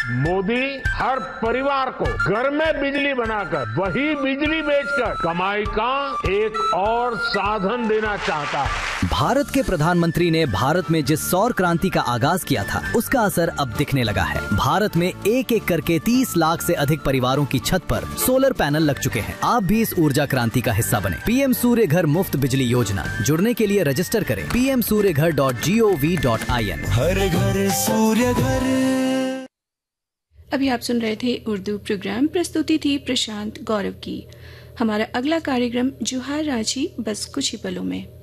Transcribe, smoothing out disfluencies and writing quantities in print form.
मोदी हर परिवार को घर में बिजली बनाकर वही बिजली बेचकर कमाई का एक और साधन देना चाहता है। भारत के प्रधानमंत्री ने भारत में जिस सौर क्रांति का आगाज किया था, उसका असर अब दिखने लगा है। भारत में एक एक करके 30 लाख से अधिक परिवारों की छत पर सोलर पैनल लग चुके हैं। आप भी इस ऊर्जा क्रांति का हिस्सा बने। पीएम सूर्य घर मुफ्त बिजली योजना, जुड़ने के लिए रजिस्टर करें pmsuryaghar.gov.in। हर घर सूर्य घर। अभी आप सुन रहे थे उर्दू प्रोग्राम, प्रस्तुति थी प्रशांत गौरव की। हमारा अगला कार्यक्रम जुहार रांची बस कुछ ही पलों में।